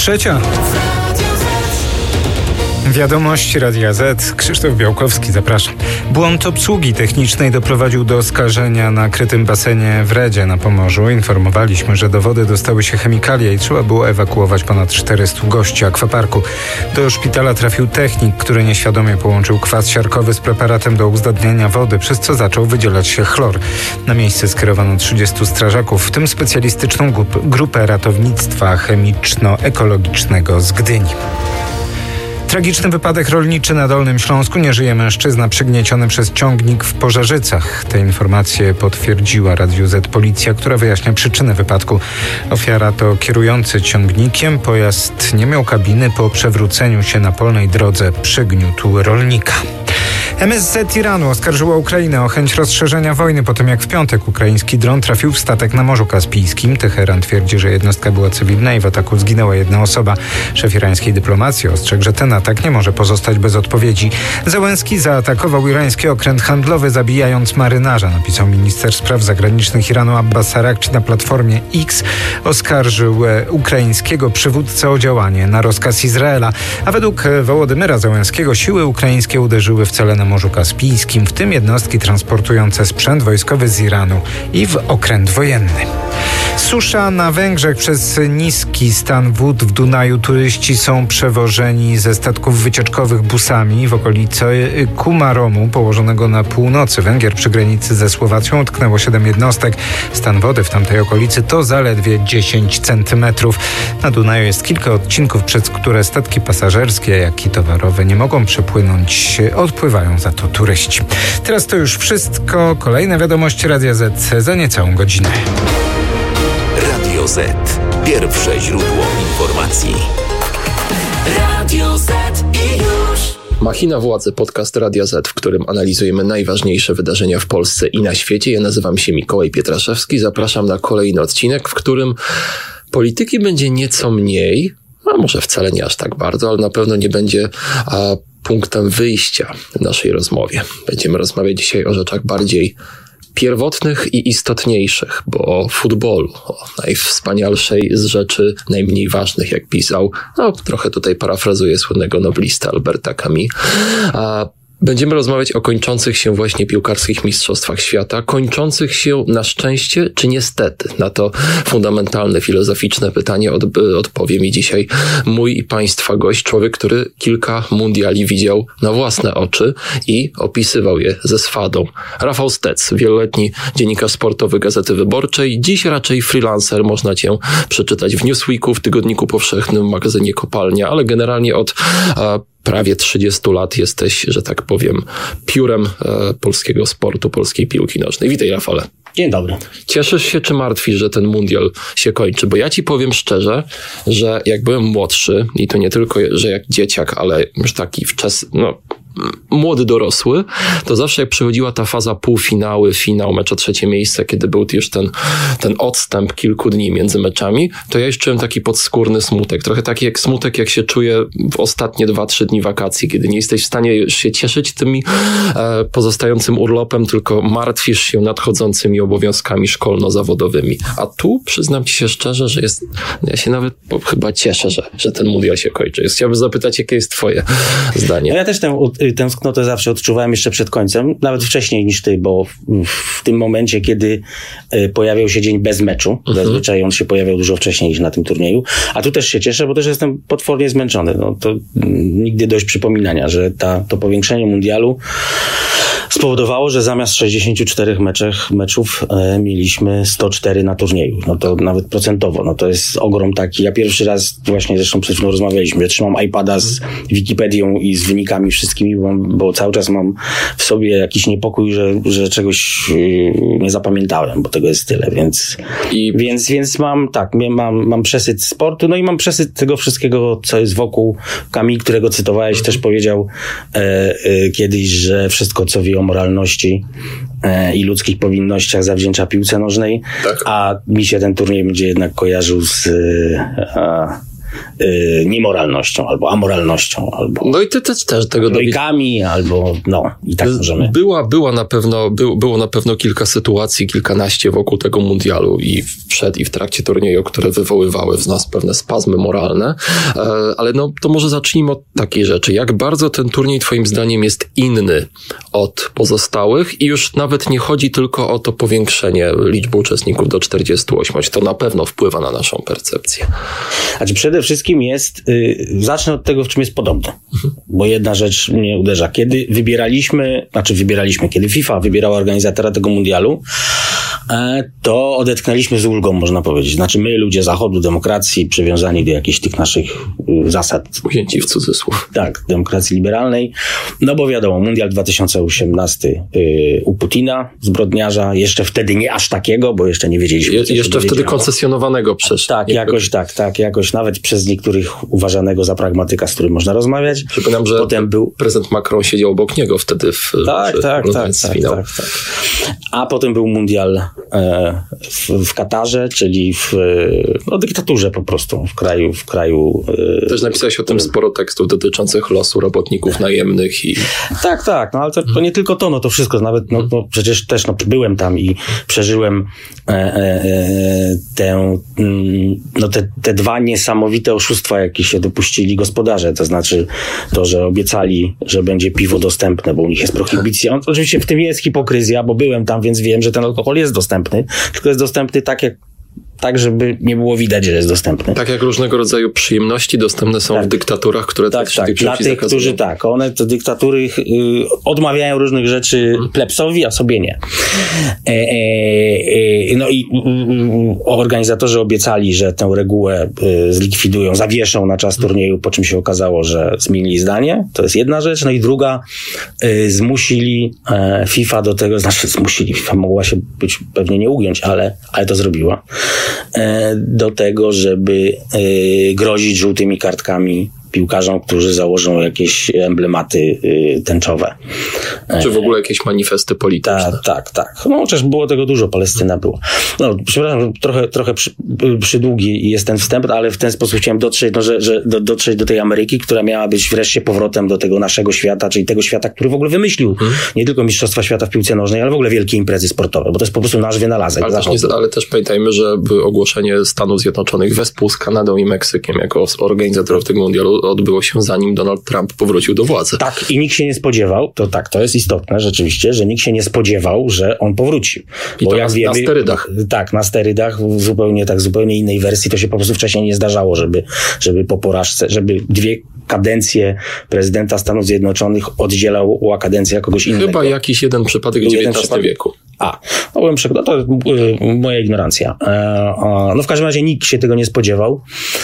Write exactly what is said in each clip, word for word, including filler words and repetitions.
Trzecia. Wiadomości Radia Z. Krzysztof Białkowski, zapraszam. Błąd obsługi technicznej doprowadził do skażenia na krytym basenie w Redzie na Pomorzu. Informowaliśmy, że do wody dostały się chemikalia i trzeba było ewakuować ponad czterystu gości akwaparku. Do szpitala trafił technik, który nieświadomie połączył kwas siarkowy z preparatem do uzdatniania wody, przez co zaczął wydzielać się chlor. Na miejsce skierowano trzydziestu strażaków, w tym specjalistyczną grupę ratownictwa chemiczno-ekologicznego z Gdyni. Tragiczny wypadek rolniczy na Dolnym Śląsku. Nie żyje mężczyzna przygnieciony przez ciągnik w Pożarzycach. Te informacje potwierdziła Radiu Z policja, która wyjaśnia przyczynę wypadku. Ofiara to kierujący ciągnikiem. Pojazd nie miał kabiny. Po przewróceniu się na polnej drodze przygniótł rolnika. M S Z Iranu oskarżyła Ukrainę o chęć rozszerzenia wojny po tym, jak w piątek ukraiński dron trafił w statek na Morzu Kaspijskim. Teheran twierdzi, że jednostka była cywilna i w ataku zginęła jedna osoba. Szef irańskiej dyplomacji ostrzegł, że ten atak nie może pozostać bez odpowiedzi. Zełenski zaatakował irański okręt handlowy, zabijając marynarza, napisał minister spraw zagranicznych Iranu Abbas Araghchi na platformie X. Oskarżył ukraińskiego przywódcę o działanie na rozkaz Izraela. A według Wołodymyra Zełenskiego siły ukraińskie uderzyły w cele na Morzu Kaspijskim, w tym jednostki transportujące sprzęt wojskowy z Iranu i w okręt wojenny. Susza na Węgrzech. Przez niski stan wód w Dunaju turyści są przewożeni ze statków wycieczkowych busami w okolicy Kumaromu, położonego na północy Węgier przy granicy ze Słowacją. Utknęło siedem jednostek. Stan wody w tamtej okolicy to zaledwie dziesięć centymetrów. Na Dunaju jest kilka odcinków, przez które statki pasażerskie, jak i towarowe nie mogą przepłynąć. Odpływają za to turyści. Teraz to już wszystko. Kolejne wiadomości Radia Z za niecałą godzinę. Radio Z. Pierwsze źródło informacji. Radio Z i już. Machina Władzy, podcast Radia Z, w którym analizujemy najważniejsze wydarzenia w Polsce i na świecie. Ja nazywam się Mikołaj Pietraszewski. Zapraszam na kolejny odcinek, w którym polityki będzie nieco mniej, a może wcale nie aż tak bardzo, ale na pewno nie będzie a, punktem wyjścia w naszej rozmowie. Będziemy rozmawiać dzisiaj o rzeczach bardziej pierwotnych i istotniejszych, bo o futbolu, o najwspanialszej z rzeczy najmniej ważnych, jak pisał, no trochę tutaj parafrazuję słynnego noblista Alberta Camus, a będziemy rozmawiać o kończących się właśnie piłkarskich mistrzostwach świata, kończących się na szczęście czy niestety. Na to fundamentalne, filozoficzne pytanie od, odpowie mi dzisiaj mój i Państwa gość, człowiek, który kilka mundiali widział na własne oczy i opisywał je ze swadą. Rafał Stec, wieloletni dziennikarz sportowy Gazety Wyborczej, dziś raczej freelancer, można Cię przeczytać w Newsweeku, w Tygodniku Powszechnym, w magazynie Kopalnia, ale generalnie od a, prawie trzydziestu lat jesteś, że tak powiem, piórem e, polskiego sportu, polskiej piłki nożnej. Witaj, Rafale. Dzień dobry. Cieszysz się czy martwisz, że ten mundial się kończy? Bo ja ci powiem szczerze, że jak byłem młodszy, i to nie tylko, że jak dzieciak, ale już taki wczesny, no młody dorosły, to zawsze jak przychodziła ta faza półfinały, finał, mecz o trzecie miejsce, kiedy był już ten, ten odstęp kilku dni między meczami, to ja już czułem taki podskórny smutek. Trochę taki jak smutek, jak się czuję w ostatnie dwa, trzy dni wakacji, kiedy nie jesteś w stanie już się cieszyć tymi e, pozostającym urlopem, tylko martwisz się nadchodzącymi obowiązkami szkolno-zawodowymi. A tu przyznam ci się szczerze, że jest, ja się nawet chyba cieszę, że, że ten mundial się kończy. Chciałbym zapytać, jakie jest twoje zdanie? No ja też tę tęsknotę zawsze odczuwałem jeszcze przed końcem, nawet wcześniej niż ty, bo w, w tym momencie, kiedy y, pojawiał się dzień bez meczu, mhm. zazwyczaj on się pojawiał dużo wcześniej niż na tym turnieju, a tu też się cieszę, bo też jestem potwornie zmęczony. No to y, nigdy dość przypominania, że ta, to powiększenie mundialu spowodowało, że zamiast sześćdziesięciu czterech meczach, meczów e, mieliśmy sto cztery na turnieju. No to nawet procentowo, no to jest ogrom taki. Ja pierwszy raz właśnie zresztą przed chwilą rozmawialiśmy, ja trzymam iPada z Wikipedią i z wynikami wszystkimi, bo, bo cały czas mam w sobie jakiś niepokój, że, że czegoś yy, nie zapamiętałem, bo tego jest tyle, więc I... więc, więc mam tak, mam, mam przesyt sportu, no i mam przesyt tego wszystkiego, co jest wokół. Kamil, którego cytowałeś, mhm. też powiedział e, e, kiedyś, że wszystko, co wie o moralności e, i ludzkich powinnościach, zawdzięcza piłce nożnej, tak. A mi się ten turniej będzie jednak kojarzył z, e, y, niemoralnością, albo amoralnością, albo no i ty też, też tego trójkami, albo no i tak możemy. Była, była na pewno, był, było na pewno kilka sytuacji, kilkanaście wokół tego mundialu i przed i w trakcie turnieju, które wywoływały w nas pewne spazmy moralne, e, ale no to może zacznijmy od takiej rzeczy. Jak bardzo ten turniej twoim zdaniem jest inny od pozostałych i już nawet nie chodzi tylko o to powiększenie liczby uczestników do czterdziestu ośmiu, to na pewno wpływa na naszą percepcję. Znaczy przede wszystkim jest, yy, zacznę od tego, w czym jest podobny, mhm. bo jedna rzecz mnie uderza. Kiedy wybieraliśmy, znaczy wybieraliśmy, kiedy FIFA wybierała organizatora tego mundialu, e, to odetchnęliśmy z ulgą, można powiedzieć. Znaczy my, ludzie Zachodu, demokracji, przywiązani do jakichś tych naszych y, zasad. Ujęci w cudzysłów. Tak, demokracji liberalnej. No bo wiadomo, mundial dwa tysiące osiemnasty y, u Putina, zbrodniarza, jeszcze wtedy nie aż takiego, bo jeszcze nie wiedzieliśmy. Je, jeszcze wtedy koncesjonowanego przez... Tak, jakoś tak, tak, jakoś nawet przez niektórych uważanego za pragmatyka, z którym można rozmawiać. Przypominam, że Potem był prezydent Macron siedział obok niego wtedy w tak, tak, tak, tak, tak, tak. A potem był mundial e, w, w Katarze, czyli w no, dyktaturze po prostu, w kraju, w kraju. E, Też napisałeś o tym sporo tekstów dotyczących losu robotników najemnych i... Tak, tak, no ale to, to nie tylko to, no to wszystko, nawet, no, no przecież też, no byłem tam i przeżyłem e, e, tę, no te, te dwa niesamowite oszustwa, jakie się dopuścili gospodarze, to znaczy to, że obiecali, że będzie piwo dostępne, bo u nich jest prohibicja. Oczywiście w tym jest hipokryzja, bo byłem tam, więc wiem, że ten alkohol jest dostępny, tylko jest dostępny tak, jak tak, żeby nie było widać, że jest dostępny. Tak jak różnego rodzaju przyjemności dostępne są tak. w dyktaturach, które tak, tak, tak. tych Dla tych, którzy tak, one te dyktatury y, odmawiają różnych rzeczy hmm. plebsowi, a sobie nie. E, e, e, no i y, y, organizatorzy obiecali, że tę regułę y, zlikwidują, zawieszą na czas turnieju, po czym się okazało, że zmienili zdanie. To jest jedna rzecz. No i druga, y, zmusili y, FIFA do tego, znaczy zmusili, FIFA mogła się być pewnie nie ugiąć, ale, ale to zrobiła. Do tego, żeby grozić żółtymi kartkami piłkarzom, którzy założą jakieś emblematy tęczowe. Czy w ogóle jakieś manifesty polityczne. Tak, tak, tak. No chociaż było tego dużo, Palestyna była. No, przepraszam, trochę, trochę przy, przydługi jest ten wstęp, ale w ten sposób chciałem dotrzeć, no, że, że do, dotrzeć do tej Ameryki, która miała być wreszcie powrotem do tego naszego świata, czyli tego świata, który w ogóle wymyślił hmm. nie tylko Mistrzostwa Świata w piłce nożnej, ale w ogóle wielkie imprezy sportowe, bo to jest po prostu nasz wynalazek. Ale, też, nie, ale też pamiętajmy, że ogłoszenie Stanów Zjednoczonych wespół z Kanadą i Meksykiem jako organizatorów tego mundialu odbyło się zanim Donald Trump powrócił do władzy. Tak, i nikt się nie spodziewał, to tak, to jest istotne rzeczywiście, że nikt się nie spodziewał, że on powrócił. I bo to jak na, wiemy, na sterydach. Tak, na sterydach, w zupełnie tak, zupełnie innej wersji, to się po prostu wcześniej nie zdarzało, żeby, żeby po porażce, żeby dwie kadencje prezydenta Stanów Zjednoczonych oddzielała kadencja kogoś innego. Chyba jakiś jeden przypadek w dziewiętnastym wieku. A, no byłem przekonany, to y, moja ignorancja. E, a, no w każdym razie nikt się tego nie spodziewał.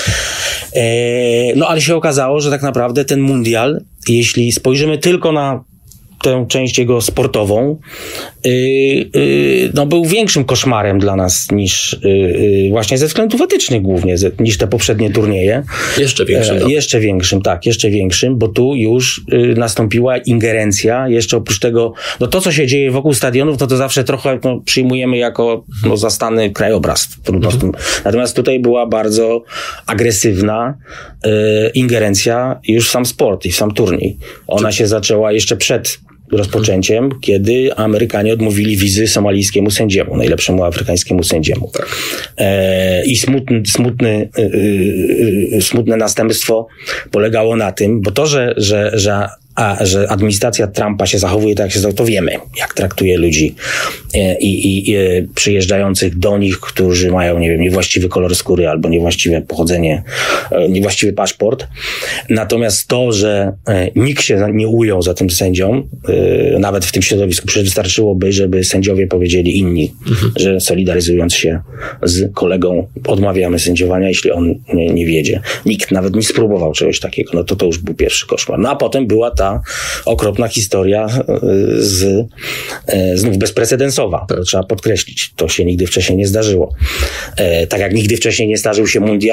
E, no ale się okazało, że tak naprawdę ten mundial, jeśli spojrzymy tylko na tę część jego sportową, yy, yy, no był większym koszmarem dla nas niż yy, właśnie ze względów etycznych głównie, ze, niż te poprzednie turnieje. Jeszcze większym. E, jeszcze większym, tak, jeszcze większym, bo tu już yy, nastąpiła ingerencja, jeszcze oprócz tego, no to co się dzieje wokół stadionów, no to zawsze trochę no, przyjmujemy jako no, zastany krajobraz. Trudno z tym. Natomiast tutaj była bardzo agresywna yy, ingerencja już w sam sport i w sam turniej. Ona się zaczęła jeszcze przed rozpoczęciem, kiedy Amerykanie odmówili wizy somalijskiemu sędziemu, najlepszemu afrykańskiemu sędziemu. Tak. E, I smutny, smutny, y, y, smutne następstwo polegało na tym, bo to, że, że, że a że administracja Trumpa się zachowuje tak, jak się zachowuje, to wiemy, jak traktuje ludzi i, i, i przyjeżdżających do nich, którzy mają, nie wiem, niewłaściwy kolor skóry albo niewłaściwe pochodzenie, niewłaściwy paszport. Natomiast to, że nikt się nie ujął za tym sędzią, nawet w tym środowisku, przecież wystarczyłoby, żeby sędziowie powiedzieli inni, mhm. że solidaryzując się z kolegą odmawiamy sędziowania, jeśli on nie, nie wiedzie. Nikt nawet nie spróbował czegoś takiego. No to to już był pierwszy koszmar. No a potem była ta okropna historia z, znów bezprecedensowa. To trzeba podkreślić. To się nigdy wcześniej nie zdarzyło. E, tak jak nigdy wcześniej nie zdarzył się mundial,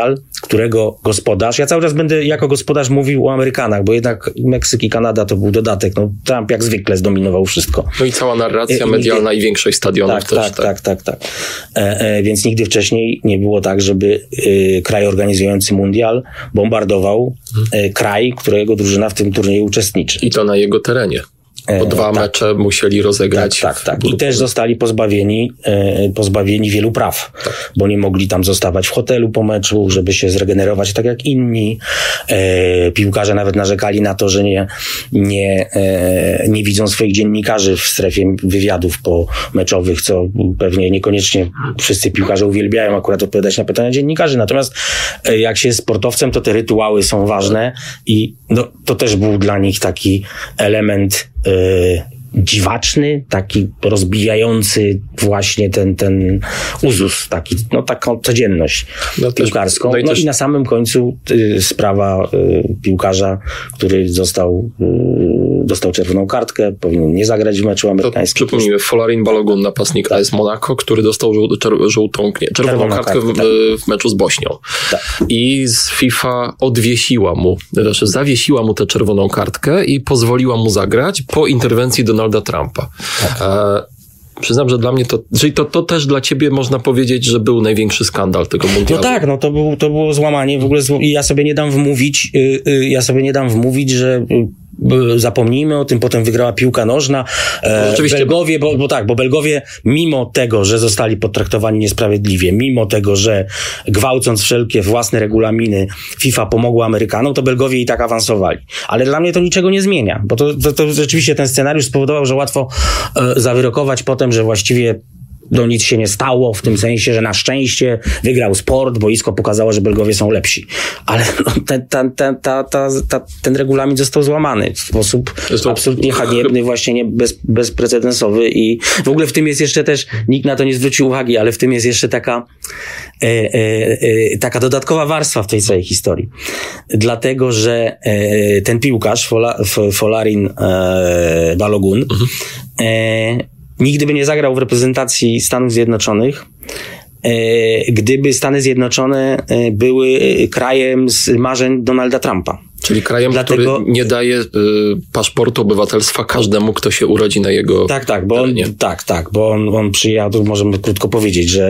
którego gospodarz, ja cały czas będę jako gospodarz mówił o Amerykanach, bo jednak Meksyk i Kanada to był dodatek. No, Trump jak zwykle zdominował wszystko. No i cała narracja medialna i większość stadionów tak, też. Tak, tak, tak, tak. tak. E, e, więc nigdy wcześniej nie było tak, żeby e, kraj organizujący mundial bombardował e, kraj, którego drużyna w tym turnieju uczestniczy. I to na jego terenie. Bo dwa tak. mecze musieli rozegrać. Tak, tak, tak. I też zostali pozbawieni, e, pozbawieni wielu praw, tak. bo nie mogli tam zostawać w hotelu po meczu, żeby się zregenerować tak jak inni. E, piłkarze nawet narzekali na to, że nie, nie, e, nie widzą swoich dziennikarzy w strefie wywiadów pomeczowych, co pewnie niekoniecznie wszyscy piłkarze uwielbiają akurat odpowiadać na pytania dziennikarzy. Natomiast e, jak się jest sportowcem, to te rytuały są ważne i no, to też był dla nich taki element Yy, dziwaczny, taki rozbijający właśnie ten, ten uzus, taki, no taką codzienność no piłkarską. Też, no, no też... i na samym końcu y, sprawa y, piłkarza, który został y, dostał czerwoną kartkę, powinien nie zagrać w meczu amerykańskim. Przypomnijmy, Folarin Balogun, napastnik tak. A S Monaco, który dostał żół, czer, żółtą, nie, czerwoną, czerwoną kartkę, kartkę w, tak. w meczu z Bośnią. Tak. I z FIFA odwiesiła mu, znaczy zawiesiła mu tę czerwoną kartkę i pozwoliła mu zagrać po interwencji Donalda Trumpa. Tak. E, Przyznam, że dla mnie to, czyli to, to też dla ciebie można powiedzieć, że był największy skandal tego mundialu. No tak, no to, był, to było złamanie w ogóle i ja sobie nie dam wmówić, yy, yy, ja sobie nie dam wmówić, że yy, zapomnijmy o tym, potem wygrała piłka nożna. E, Oczywiście. Belgowie, bo, bo tak, bo Belgowie mimo tego, że zostali potraktowani niesprawiedliwie, mimo tego, że gwałcąc wszelkie własne regulaminy FIFA pomogła Amerykanom, to Belgowie i tak awansowali. Ale dla mnie to niczego nie zmienia, bo to, to, to rzeczywiście ten scenariusz spowodował, że łatwo e, zawyrokować potem, że właściwie do nic się nie stało, w tym sensie, że na szczęście wygrał sport, boisko pokazało, że Belgowie są lepsi. Ale no, ten, ten, ten, ta, ta, ta, ten regulamin został złamany w sposób Zresztą... absolutnie haniebny, właśnie nie bez, bezprecedensowy i w ogóle w tym jest jeszcze też, nikt na to nie zwrócił uwagi, ale w tym jest jeszcze taka e, e, e, taka dodatkowa warstwa w tej całej historii. Dlatego, że e, ten piłkarz, Fola, Folarin e, Balogun, mhm. e, nigdy by nie zagrał w reprezentacji Stanów Zjednoczonych, e, gdyby Stany Zjednoczone e, były krajem z marzeń Donalda Trumpa. Czyli krajem, Dlatego, który nie daje y, paszportu obywatelstwa każdemu, kto się urodzi na jego Tak, tak, bo on, tak, tak, bo on, on przyjechał, to możemy krótko powiedzieć, że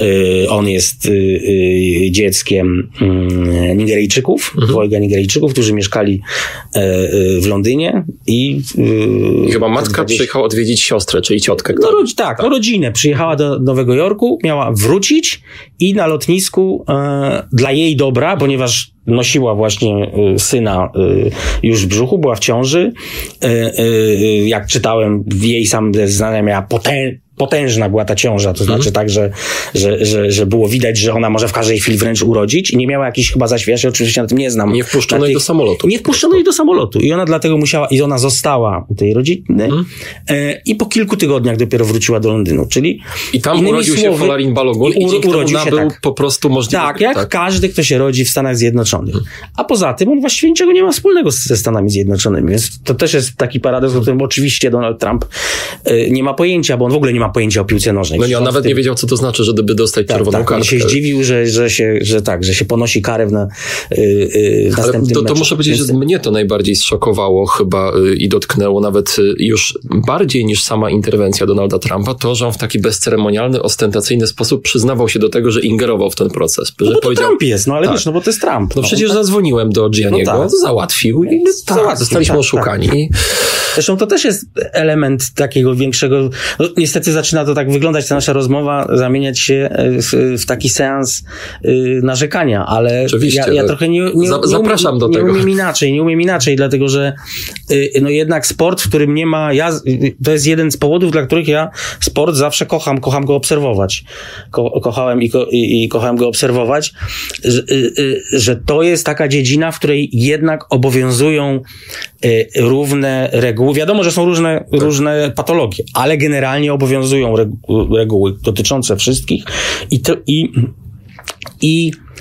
y, on jest y, y, dzieckiem y, Nigeryjczyków, mhm. dwojga Nigeryjczyków, którzy mieszkali y, y, w Londynie i... Y, I chyba matka gdzieś... przyjechała odwiedzić siostrę, czyli ciotkę. No, rodzi, tak, tak, no rodzinę. Przyjechała do Nowego Jorku, miała wrócić i na lotnisku y, dla jej dobra, ponieważ nosiła właśnie y, syna y, już w brzuchu, była w ciąży. Y, y, jak czytałem, jej sam zeznania miała potę- potężna była ta ciąża, to znaczy mm. tak, że, że, że, że było widać, że ona może w każdej chwili wręcz urodzić i nie miała jakichś chyba zaświadczeń, ja oczywiście na tym nie znam. Nie wpuszczono jej tych, do samolotu. Nie wpuszczono jej do samolotu i ona dlatego musiała, i ona została u tej rodziny mm. e, i po kilku tygodniach dopiero wróciła do Londynu, czyli i tam urodził słowy, się Folarin Balogun i, i dzięki temu nabył tak. po prostu możliwość. Tak, jak tak. każdy, kto się rodzi w Stanach Zjednoczonych. Mm. A poza tym on właściwie niczego nie ma wspólnego ze Stanami Zjednoczonymi, więc to też jest taki paradoks, o którym oczywiście Donald Trump e, nie ma pojęcia, bo on w ogóle nie ma pojęcia o piłce nożnej. No nie, on nawet nie wiedział, co to znaczy, że gdyby dostać tak, czerwoną tak, kartkę. On się zdziwił, że, że, się, że tak, że się ponosi karę w, na, yy, yy, w następnym to, to meczu. muszę powiedzieć, Więc... że mnie to najbardziej zszokowało chyba yy, i dotknęło nawet yy, już bardziej niż sama interwencja Donalda Trumpa, to, że on w taki bezceremonialny, ostentacyjny sposób przyznawał się do tego, że ingerował w ten proces. No że bo powiedział, to Trump jest, no ale tak. wiesz, no bo to jest Trump. No, no przecież tak. zadzwoniłem do Gianniego, no tak. załatwił i tak, załatwił, zostaliśmy tak, oszukani. Tak. Zresztą to też jest element takiego większego, no niestety zaczyna to tak wyglądać, ta nasza rozmowa zamieniać się w, w taki seans y, narzekania, ale ja, ja trochę nie, nie, Za, zapraszam nie, do nie tego. umiem inaczej, nie umiem inaczej, dlatego że y, no jednak sport, w którym nie ma, ja, y, to jest jeden z powodów, dla których ja sport zawsze kocham, kocham go obserwować. Ko, kochałem i, ko, i, i kochałem go obserwować, że, y, y, że to jest taka dziedzina, w której jednak obowiązują y, równe reguły. Wiadomo, że są różne, tak. różne patologie, ale generalnie obowiązują reguły, reguły dotyczące wszystkich i, to, i, i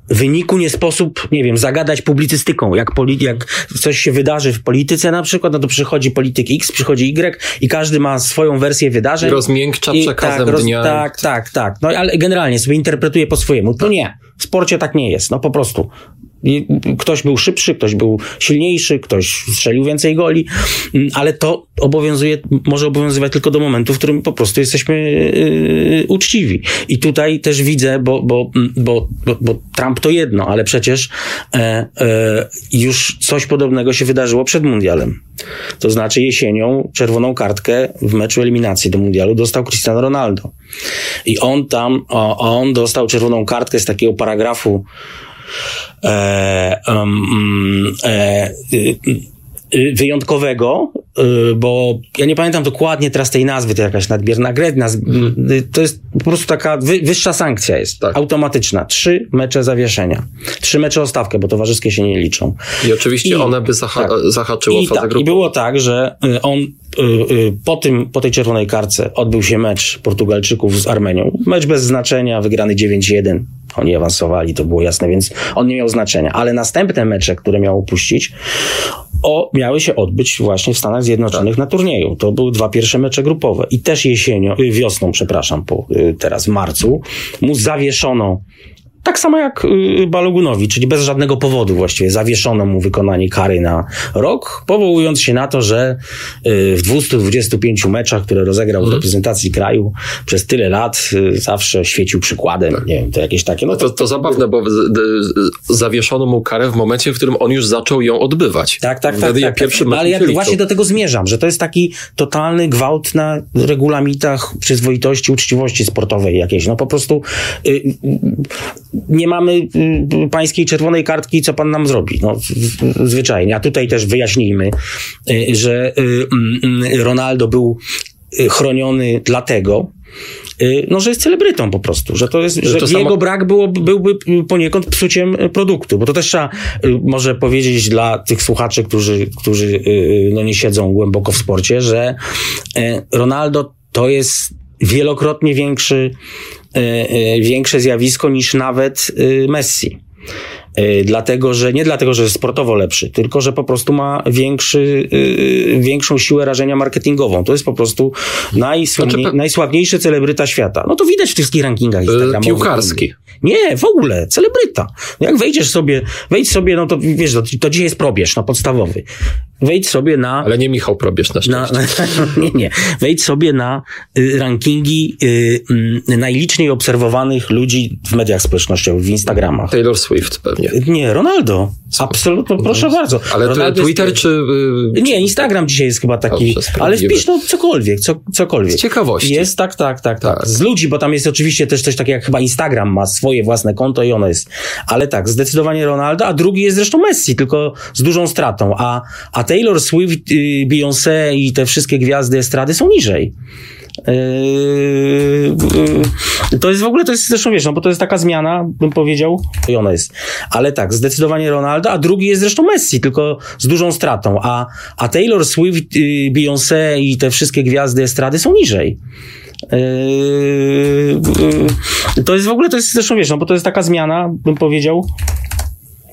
wyniku nie sposób, nie wiem, zagadać publicystyką. Jak, poli- jak coś się wydarzy w polityce na przykład, no to przychodzi polityk X, przychodzi Y i każdy ma swoją wersję wydarzeń. Rozmiękcza I, przekazem tak, roz, dnia. Tak, tak, tak. No ale generalnie sobie interpretuje po swojemu. To nie. W sporcie tak nie jest. No po prostu. Ktoś był szybszy, ktoś był silniejszy, ktoś strzelił więcej goli, ale to obowiązuje, może obowiązywać tylko do momentu, w którym po prostu jesteśmy yy, uczciwi. I tutaj też widzę, bo, bo, bo, bo, bo Trump to jedno, ale przecież e, e, już coś podobnego się wydarzyło przed mundialem. To znaczy jesienią czerwoną kartkę w meczu eliminacji do mundialu dostał Cristiano Ronaldo. I on tam, o, on dostał czerwoną kartkę z takiego paragrafu E, um, e, y, wyjątkowego, y, bo ja nie pamiętam dokładnie teraz tej nazwy, to jakaś nadmierna grę, nazw, y, to jest po prostu taka wy, wyższa sankcja jest, tak. Automatyczna. Trzy mecze zawieszenia. Trzy mecze o stawkę, bo towarzyskie się nie liczą. I oczywiście I, one by zaha- tak. zahaczyło I, fazę tak, grupową. I było tak, że on po tym, po tej czerwonej kartce odbył się mecz Portugalczyków z Armenią. Mecz bez znaczenia, wygrany dziewięć jeden. Oni awansowali, to było jasne, więc on nie miał znaczenia. Ale następne mecze, które miał opuścić, o, miały się odbyć właśnie w Stanach Zjednoczonych tak. na turnieju. To były dwa pierwsze mecze grupowe. I też jesienią, wiosną, przepraszam, po, teraz w marcu, mu zawieszono. Tak samo jak y, Balogunowi, czyli bez żadnego powodu właściwie. Zawieszono mu wykonanie kary na rok, powołując się na to, że y, w dwustu dwudziestu pięciu meczach, które rozegrał mm. w reprezentacji kraju przez tyle lat, y, zawsze świecił przykładem. Tak. Nie wiem, to jakieś takie... No to, to, to zabawne, bo z, z, zawieszono mu karę w momencie, w którym on już zaczął ją odbywać. Tak, tak, Wtedy tak. tak, pierwszy tak. mecz Ale ja właśnie do tego zmierzam, że to jest taki totalny gwałt na regulamitach przyzwoitości, uczciwości sportowej jakiejś. No po prostu... Y, y, nie mamy y, pańskiej czerwonej kartki, co pan nam zrobi? No, z, zwyczajnie. A tutaj też wyjaśnijmy, y, że y, y, Ronaldo był y, chroniony dlatego, y, no, że jest celebrytą po prostu, że to jest, że, że to jego samo... brak było, byłby poniekąd psuciem produktu, bo to też trzeba y, może powiedzieć dla tych słuchaczy, którzy, którzy y, no, nie siedzą głęboko w sporcie, że y, Ronaldo to jest wielokrotnie większy większe zjawisko niż nawet Messi. Dlatego, że nie dlatego, że jest sportowo lepszy, tylko że po prostu ma większy, większą siłę rażenia marketingową. To jest po prostu najsławniej, znaczy, najsławniejszy celebryta świata. No to widać w tych wszystkich rankingach instagramowych. Piłkarski. Nie, w ogóle, celebryta. Jak wejdziesz sobie, wejdź sobie, no to wiesz, to, to dzisiaj jest probierz, no podstawowy. Wejdź sobie na... Ale nie Michał Probierz na szczęście. Na, nie, nie. Wejdź sobie na y, rankingi y, y, najliczniej obserwowanych ludzi w mediach społecznościowych, w Instagramach. Taylor Swift pewnie. Nie, Ronaldo. Absolutnie, proszę bardzo. Ale Ronaldo Twitter jest, czy... Yy, nie, Instagram dzisiaj jest chyba taki... Dobrze, ale wpisz no cokolwiek, co, cokolwiek. Z ciekawości. Jest, tak, tak, tak, tak, tak. Z ludzi, bo tam jest oczywiście też coś takiego jak chyba Instagram ma swoje własne konto i ono jest... Ale tak, zdecydowanie Ronaldo, a drugi jest zresztą Messi, tylko z dużą stratą. A, a Taylor Swift, yy, Beyoncé i te wszystkie gwiazdy estrady są niżej. Yy, yy, to jest w ogóle, to jest zresztą wiesz, no bo to jest taka zmiana, bym powiedział, i ona jest. Ale tak, zdecydowanie Ronaldo, a drugi jest zresztą Messi, tylko z dużą stratą. A, a Taylor Swift, yy, Beyoncé i te wszystkie gwiazdy estrady są niżej. Yy, yy, to jest w ogóle, to jest zresztą wiesz, no bo to jest taka zmiana, bym powiedział,